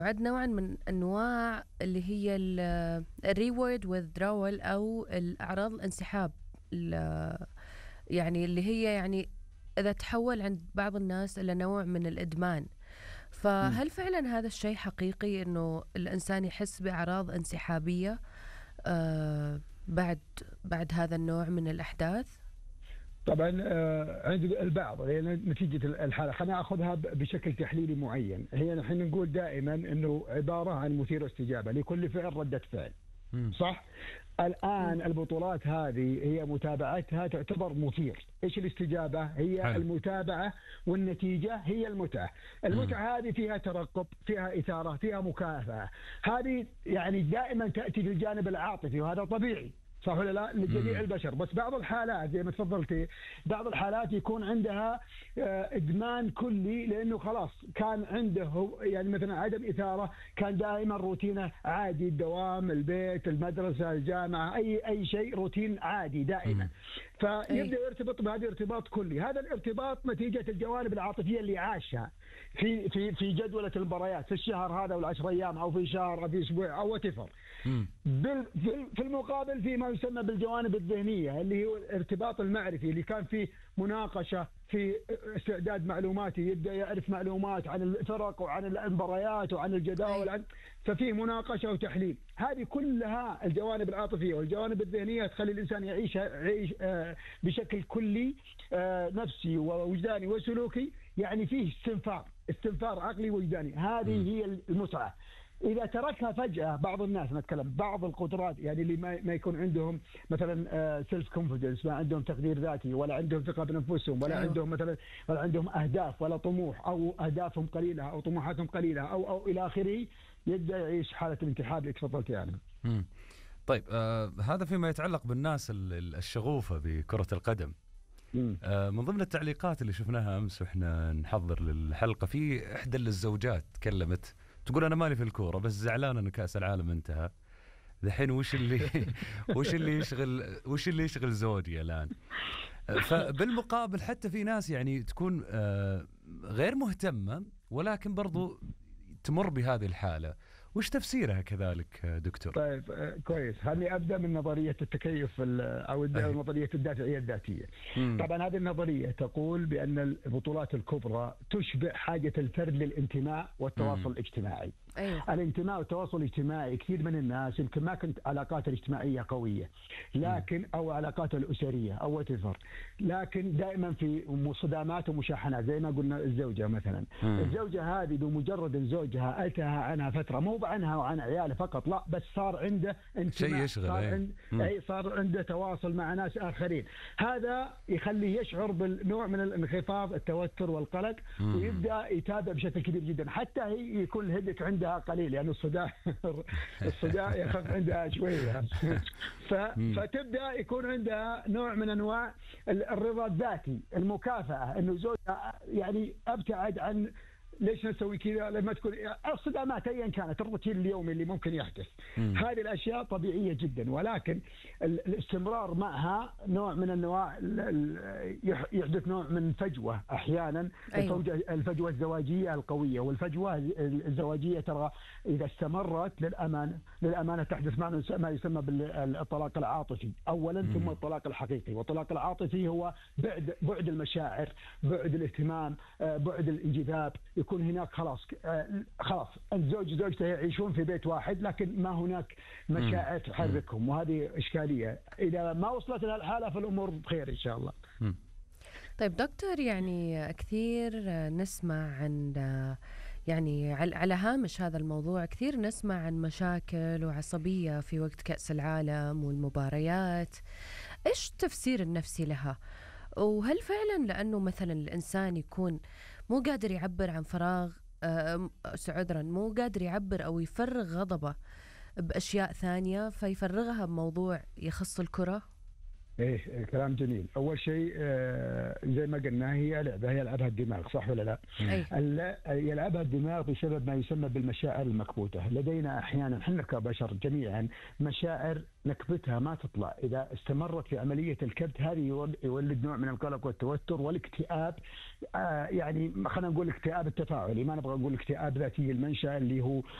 عد نوعا من أنواع اللي هي الريورد withdrawal أو الأعراض الانسحاب، يعني اللي هي يعني إذا تحول عند بعض الناس إلى نوع من الإدمان. مم. فهل فعلا هذا الشيء حقيقي إنه الإنسان يحس بأعراض انسحابية آه بعد هذا النوع من الأحداث؟ طبعا عند البعض هي نتيجة الحالة. خلينا أخذها بشكل تحليلي معين. هي نحن نقول دائما أنه عبارة عن مثير استجابة، لكل فعل ردة فعل. مم. صح؟ الآن البطولات هذه هي متابعتها تعتبر مثير. إيش الاستجابة؟ هي حلو. المتابعة، والنتيجة هي المتعة. المتعة هذه فيها ترقب، فيها إثارة، فيها مكافأة. هذه يعني دائما تأتي في الجانب العاطفي، وهذا طبيعي، صح ولا لا؟ لجميع البشر. بس بعض الحالات زي ما تفضلتي، بعض الحالات يكون عندها ادمان كلي، لانه خلاص كان عنده يعني مثلا عدم اثاره، كان دائما روتينه عادي، الدوام، البيت، المدرسه، الجامعه، اي شيء روتين عادي دائما. فيبدا يرتبط بهذا الارتباط كلي. هذا الارتباط نتيجه الجوانب العاطفيه اللي عاشها في جدولة المباريات في الشهر هذا والعشر ايام، او في شهر او في اسبوع او وتفر. في المقابل في ما يسمى بالجوانب الذهنيه، اللي هو الارتباط المعرفي، اللي كان فيه مناقشه، في استعداد معلوماتي، يبدا يعرف معلومات عن الفرق وعن المباريات وعن الجداول، ففيه مناقشه وتحليل. هذه كلها الجوانب العاطفيه والجوانب الذهنيه تخلي الانسان يعيش بشكل كلي، نفسي ووجداني وسلوكي. يعني فيه استنفار عقلي وجداني. هذه هي المتعه. إذا تركها فجأة بعض الناس، نتكلم بعض القدرات، يعني اللي ما يكون عندهم مثلا سيلف كونفيدنس، ما عندهم تقدير ذاتي، ولا عندهم ثقة بنفسهم، ولا عندهم مثلا، ولا عندهم أهداف ولا طموح، أو أهدافهم قليلة أو طموحاتهم قليلة أو إلى آخره، يبدأ يعيش حالة الانتحار اللي تفضلت يعني. طيب هذا فيما يتعلق بالناس الشغوفة بكرة القدم. من ضمن التعليقات اللي شفناها أمس وإحنا نحضر للحلقة، في إحدى الزوجات تكلمت تقول أنا مالي في الكورة، بس زعلان أن كأس العالم انتهى. الحين وش اللي يشغل زوجي الآن؟ فبالمقابل حتى في ناس يعني تكون غير مهتمة، ولكن برضو تمر بهذه الحالة. وش تفسيرها كذلك دكتور؟ طيب كويس. خليني أبدأ من نظرية التكيف أو نظرية الدافعية الذاتية. طبعا هذه النظرية تقول بأن البطولات الكبرى تشبع حاجة الفرد للانتماء والتواصل الاجتماعي. الانتماء والتواصل الاجتماعي، كثير من الناس يمكن ما كانت علاقاته الاجتماعية قوية، لكن أو علاقاته الأسرية أو وتفر، لكن دائما في مصادمات ومشاحنات. زي ما قلنا الزوجة مثلا، الزوجة هذه بمجرد ان زوجها انتهى عنها فترة، مو عنها وعن عياله فقط، لا، بس صار عنده انتماء، صار عنده تواصل مع ناس آخرين. هذا يخليه يشعر بالنوع من الانخفاض، التوتر والقلق، ويبدأ يتابع بشكل كبير جدا. حتى هي يكون الهدك عندها قليل، يعني الصداع يخف عندها شوية. فتبدأ يكون عندها نوع من أنواع الرضا الذاتي، المكافأة، إنه زوجها يعني أبتعد عن ليش نسوي كذا، لما تكون الصدامات ايا كانت، الروتين اليومي اللي ممكن يحدث. هذه الاشياء طبيعيه جدا، ولكن الاستمرار معها نوع من انواع يحدث نوع من فجوه احيانا. الفجوه الزواجيه القويه، والفجوه الزواجيه ترى اذا استمرت للامانه تحدث ما يسمى بالطلاق العاطفي اولا، ثم الطلاق الحقيقي. والطلاق العاطفي هو بعد المشاعر، بعد الاهتمام، بعد الانجذاب. يكون هناك خلاص الزوج وزوجته يعيشون في بيت واحد، لكن ما هناك مشاعر تحركهم، وهذه إشكالية. إذا ما وصلت إلى الحالة فالأمور بخير إن شاء الله. طيب دكتور، يعني كثير نسمع عن، يعني على هامش هذا الموضوع، كثير نسمع عن مشاكل وعصبية في وقت كأس العالم والمباريات. إيش التفسير النفسي لها؟ وهل فعلا لأنه مثلا الإنسان يكون مو قادر يعبر عن فراغ عذرا مو قادر يعبر أو يفرغ غضبه بأشياء ثانية، فيفرغها بموضوع يخص الكرة؟ ايه كلام جميل. اول شيء زي ما قلنا هي لعبه يلعبها الدماغ، صح ولا لا؟ يلعبها الدماغ بسبب ما يسمى بالمشاعر المكبوته. لدينا احيانا احنا كبشر جميعا مشاعر نكبتها ما تطلع، اذا استمرت في عمليه الكبت هذه يولد نوع من القلق والتوتر والاكتئاب. يعني خلينا نقول الاكتئاب التفاعلي، ما نبغى نقول اكتئاب ذاتي المنشأ اللي هو